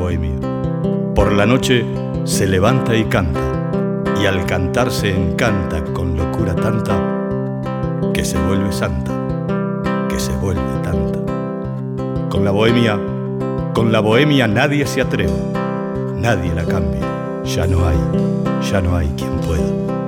bohemia. Por la noche se levanta y canta, y al cantar se encanta con locura tanta que se vuelve santa, que se vuelve tanta. Con la bohemia nadie se atreve, nadie la cambia. Ya no hay quien pueda.